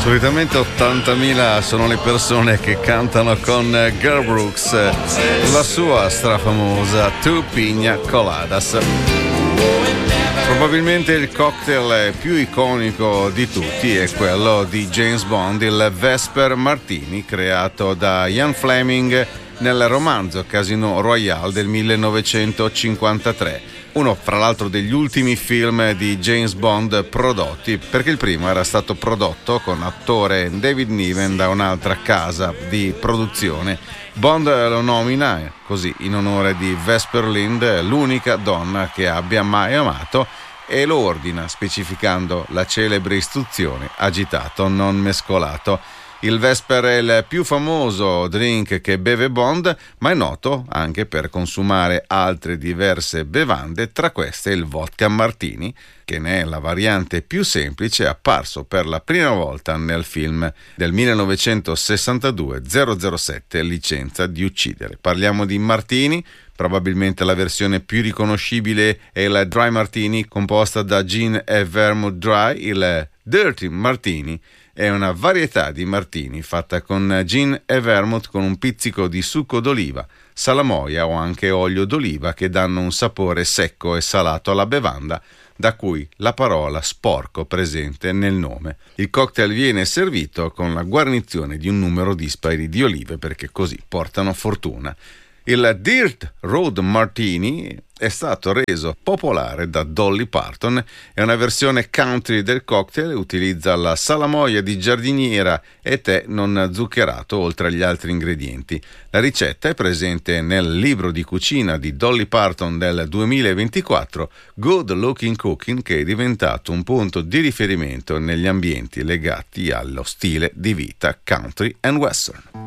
Solitamente 80.000 sono le persone che cantano con Girl Brooks la sua strafamosa Tu Piña Coladas. Probabilmente il cocktail più iconico di tutti è quello di James Bond, il Vesper Martini, creato da Ian Fleming nel romanzo Casino Royale del 1953. Uno, fra l'altro, degli ultimi film di James Bond prodotti, perché il primo era stato prodotto con l'attore David Niven da un'altra casa di produzione. Bond lo nomina così in onore di Vesper Lind, l'unica donna che abbia mai amato, e lo ordina specificando la celebre istruzione: agitato, non mescolato. Il Vesper è il più famoso drink che beve Bond, ma è noto anche per consumare altre diverse bevande, tra queste il vodka martini, che ne è la variante più semplice, apparso per la prima volta nel film del 1962 007 Licenza di uccidere. Parliamo di martini. Probabilmente la versione più riconoscibile è il Dry Martini, composta da gin e vermouth dry. Il Dirty Martini è una varietà di martini fatta con gin e vermouth con un pizzico di succo d'oliva, salamoia o anche olio d'oliva, che danno un sapore secco e salato alla bevanda, da cui la parola sporco presente nel nome. Il cocktail viene servito con la guarnizione di un numero dispari di olive, perché così portano fortuna. Il Dirt Road Martini è stato reso popolare da Dolly Parton. È una versione country del cocktail, utilizza la salamoia di giardiniera e tè non zuccherato, oltre agli altri ingredienti. La ricetta è presente nel libro di cucina di Dolly Parton del 2024, Good Looking Cooking, che è diventato un punto di riferimento negli ambienti legati allo stile di vita country and western.